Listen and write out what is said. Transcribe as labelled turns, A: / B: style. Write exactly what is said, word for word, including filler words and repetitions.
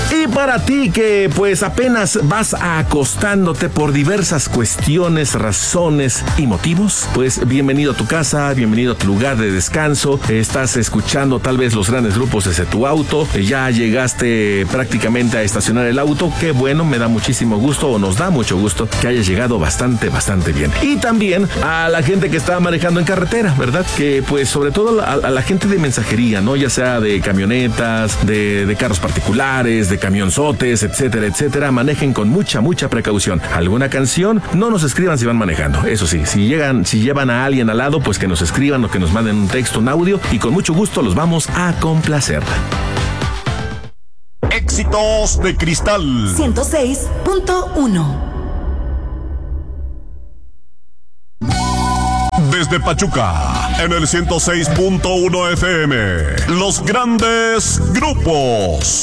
A: Y para ti que pues apenas vas acostándote por diversas cuestiones, razones y motivos, pues bienvenido a tu casa, bienvenido a tu lugar de descanso. Estás escuchando tal vez los grandes grupos desde tu auto, ya llegaste prácticamente a estacionar el auto. Qué bueno, me da muchísimo gusto, o nos da mucho gusto que hayas llegado bastante, bastante bien. Y también a la gente que está manejando en carretera, ¿verdad? Que pues sobre todo a, a la gente de mensajería, ¿no? Ya sea de camionetas, de, de carros particulares, de camionzotes, etcétera, etcétera. Manejen con mucha, mucha precaución. ¿Alguna canción? No nos escriban si van manejando. Eso sí, si llegan, si llevan a alguien al lado, pues que nos escriban o que nos manden un texto, un audio, y con mucho gusto los vamos a complacer.
B: Éxitos de Cristal
C: ciento seis punto uno.
B: Desde Pachuca, en el ciento seis punto uno F M, los grandes grupos.